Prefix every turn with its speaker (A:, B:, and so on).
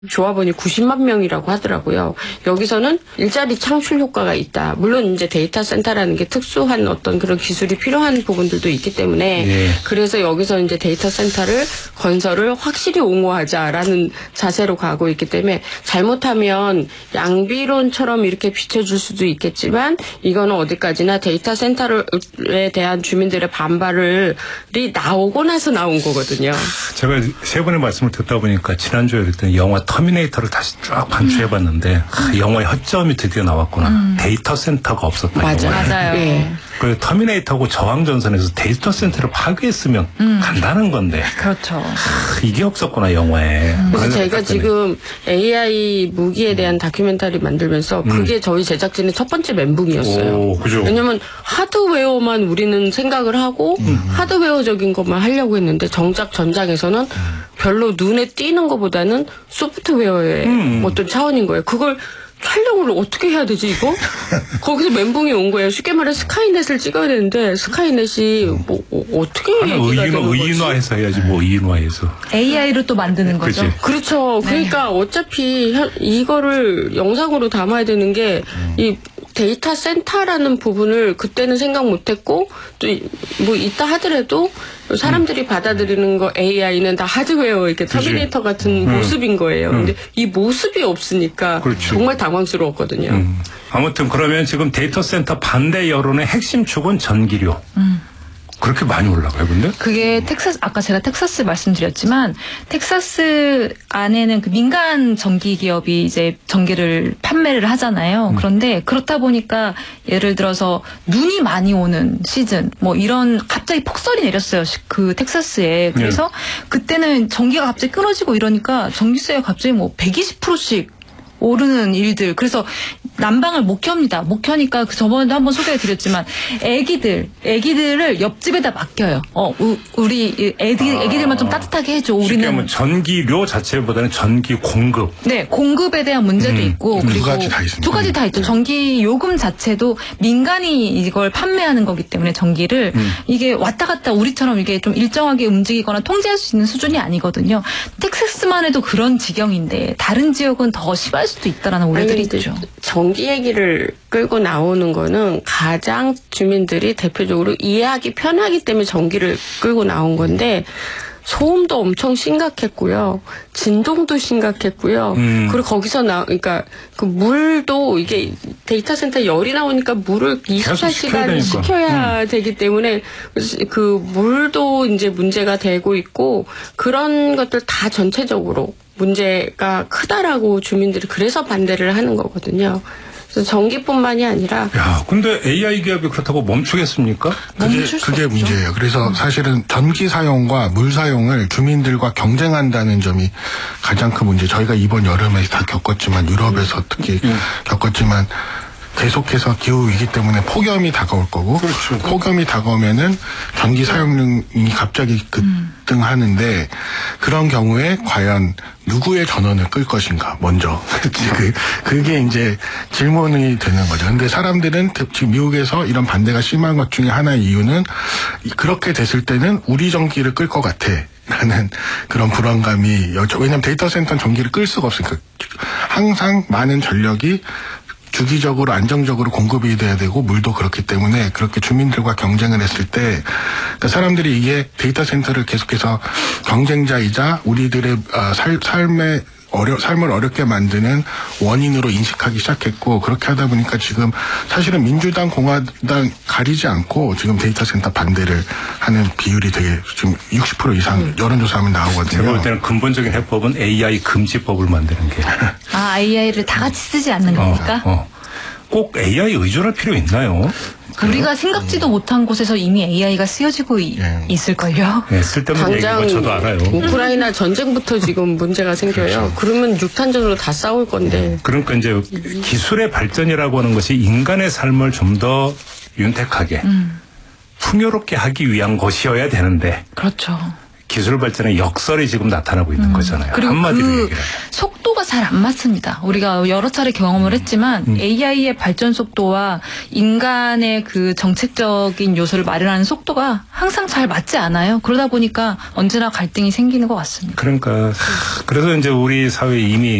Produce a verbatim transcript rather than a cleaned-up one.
A: 조합원이 구십만 명이라고 하더라고요. 여기서는 일자리 창출 효과가 있다. 물론 이제 데이터 센터라는 게 특수한 어떤 그런 기술이 필요한 부분들도 있기 때문에 예. 그래서 여기서 이제 데이터 센터를 건설을 확실히 옹호하자라는 자세로 가고 있기 때문에 잘못하면 양비론처럼 이렇게 비춰줄 수도 있겠지만 이거는 어디까지나 데이터 센터에 대한 주민들의 반발이 나오고 나서 나온 거거든요.
B: 제가 세 분의 말씀을 듣다 보니까 지난주에 그랬더니 영화 터미네이터를 다시 쭉 반추해봤는데 음. 그 영화의 허점이 드디어 나왔구나. 음. 데이터 센터가 없었다.
A: 맞아, 맞아요. 네.
B: 그 터미네이터하고 저항전선에서 데이터 센터를 파괴했으면 음. 간다는 건데.
C: 그렇죠.
B: 이게 없었구나 영화에.
A: 음. 그래서 제가 지금 에이아이 무기에 대한 다큐멘터리 만들면서 그게 음. 저희 제작진의 첫 번째 멘붕이었어요.
B: 오, 그죠.
A: 왜냐면 하드웨어만 우리는 생각을 하고 음. 하드웨어적인 것만 하려고 했는데 정작 전장에서는 음. 별로 눈에 띄는 것보다는 소프트웨어의 음. 어떤 차원인 거예요. 그걸 촬영을 어떻게 해야 되지 이거? 거기서 멘붕이 온 거예요. 쉽게 말해 스카이넷을 찍어야 되는데 스카이넷이 뭐 어떻게 얘기가
B: 의인화,
A: 되는 거지?
B: 의인화해서 해야지 뭐 의인화해서.
C: 에이아이로 또 만드는 거죠.
B: 그치?
A: 그렇죠. 네. 그러니까 어차피 이거를 영상으로 담아야 되는 게 이 음. 데이터 센터라는 부분을 그때는 생각 못했고 또 뭐 있다 하더라도 사람들이 음. 받아들이는 거 에이아이는 다 하드웨어 이렇게 터미네이터 같은 음. 모습인 거예요. 음. 근데 이 모습이 없으니까 그렇죠. 정말 당황스러웠거든요.
B: 음. 아무튼 그러면 지금 데이터 센터 반대 여론의 핵심 축은 전기료. 음. 그렇게 많이 올라가요, 근데?
C: 그게 텍사스, 아까 제가 텍사스 말씀드렸지만, 텍사스 안에는 그 민간 전기 기업이 이제 전기를 판매를 하잖아요. 음. 그런데 그렇다 보니까 예를 들어서 눈이 많이 오는 시즌, 뭐 이런 갑자기 폭설이 내렸어요. 그 텍사스에. 그래서 네. 그때는 전기가 갑자기 끊어지고 이러니까 전기세가 갑자기 뭐 백이십 퍼센트씩 오르는 일들. 그래서 난방을 못 켭니다. 못 켜니까 그 저번에도 한번 소개해드렸지만 애기들, 애기들을 옆집에다 맡겨요. 어, 우, 우리 애기, 아, 애기들만 좀 따뜻하게 해줘. 우리는
B: 하면 전기료 자체보다는 전기 공급.
C: 네, 공급에 대한 문제도 음, 있고
D: 음,
C: 그리고
D: 두 가지 다 있습니다.
C: 두 가지 다 있죠. 네. 전기 요금 자체도 민간이 이걸 판매하는 거기 때문에 전기를 음. 이게 왔다 갔다 우리처럼 이게 좀 일정하게 움직이거나 통제할 수 있는 수준이 아니거든요. 텍사스만 해도 그런 지경인데 다른 지역은 더 심할 수도 있다라는 우려들이
A: 아니,
C: 있죠.
A: 전기 얘기를 끌고 나오는 거는 가장 주민들이 대표적으로 이해하기 편하기 때문에 전기를 끌고 나온 건데 소음도 엄청 심각했고요. 진동도 심각했고요. 음. 그리고 거기서 나, 그러니까 그 물도 이게 데이터 센터 열이 나오니까 물을 이십사 시간 식혀야 음. 되기 때문에 그 물도 이제 문제가 되고 있고 그런 것들 다 전체적으로 문제가 크다라고 주민들이 그래서 반대를 하는 거거든요. 그래서 전기뿐만이 아니라.
B: 야, 근데 에이아이 기업이 그렇다고 멈추겠습니까?
D: 그게, 그게 문제예요. 그래서 사실은 전기 사용과 물 사용을 주민들과 경쟁한다는 점이 가장 큰 문제. 저희가 이번 여름에 다 겪었지만 유럽에서 특히 음. 겪었지만 계속해서 기후 위기 때문에 폭염이 다가올 거고 그렇죠. 폭염이 다가오면은 전기 사용량이 갑자기 급등하는데 그런 경우에 과연 누구의 전원을 끌 것인가 먼저 그 그게 이제 질문이 되는 거죠. 근데 사람들은 지금 미국에서 이런 반대가 심한 것 중에 하나의 이유는 그렇게 됐을 때는 우리 전기를 끌 것 같아. 라는 그런 불안감이 여죠. 왜냐하면 데이터 센터는 전기를 끌 수가 없으니까 항상 많은 전력이 주기적으로 안정적으로 공급이 돼야 되고 물도 그렇기 때문에 그렇게 주민들과 경쟁을 했을 때 그러니까 사람들이 이게 데이터 센터를 계속해서 경쟁자이자 우리들의 살, 삶의 어려, 삶을 어렵게 만드는 원인으로 인식하기 시작했고 그렇게 하다 보니까 지금 사실은 민주당, 공화당 가리지 않고 지금 데이터 센터 반대를 하는 비율이 되게 지금 육십 퍼센트 이상 여론조사하면 나오거든요.
B: 제가 볼 때는 근본적인 해법은 에이아이 금지법을 만드는 게.
C: 아, 에이아이를 다 같이 쓰지 않는 겁니까?
B: 어, 어. 꼭 에이아이 의존할 필요 있나요?
C: 우리가 생각지도 음. 못한 곳에서 이미 에이아이가 쓰여지고 예. 있을걸요?
B: 네, 쓸데없는 얘기가 저도 알아요.
A: 우크라이나 전쟁부터 지금 문제가 생겨요. 그렇죠. 그러면 육탄전으로 다 싸울 건데.
B: 그러니까 이제 기술의 발전이라고 하는 것이 인간의 삶을 좀 더 윤택하게 음. 풍요롭게 하기 위한 것이어야 되는데.
C: 그렇죠.
B: 기술 발전의 역설이 지금 나타나고 있는 음. 거잖아요.
C: 그리고
B: 한마디로
C: 그
B: 얘기를.
C: 속도가 잘 안 맞습니다. 우리가 여러 차례 경험을 했지만
B: 음.
C: 에이아이의 발전 속도와 인간의 그 정책적인 요소를 마련하는 속도가 항상 잘 맞지 않아요. 그러다 보니까 언제나 갈등이 생기는 것 같습니다.
B: 그러니까 그래서 이제 우리 사회 이미